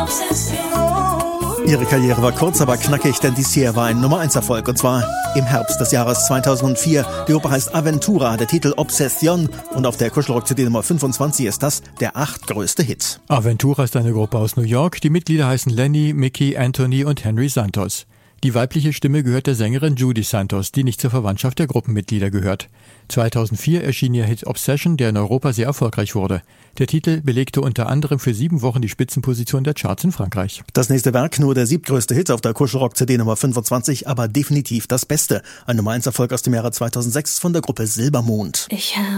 Ihre Karriere war kurz, aber knackig, denn dies hier war ein Nummer-1-Erfolg, und zwar im Herbst des Jahres 2004. Die Oper heißt Aventura, der Titel Obsession, und auf der Kuschelrock-CD Nummer 25 ist das der 8. größte Hit. Aventura ist eine Gruppe aus New York. Die Mitglieder heißen Lenny, Mickey, Anthony und Henry Santos. Die weibliche Stimme gehört der Sängerin Judy Santos, die nicht zur Verwandtschaft der Gruppenmitglieder gehört. 2004 erschien ihr Hit Obsession, der in Europa sehr erfolgreich wurde. Der Titel belegte unter anderem für 7 Wochen die Spitzenposition der Charts in Frankreich. Das nächste Werk, nur der 7. größte Hit auf der Kuschelrock-CD Nummer 25, aber definitiv das Beste. Ein Nummer-1-Erfolg aus dem Jahre 2006 von der Gruppe Silbermond.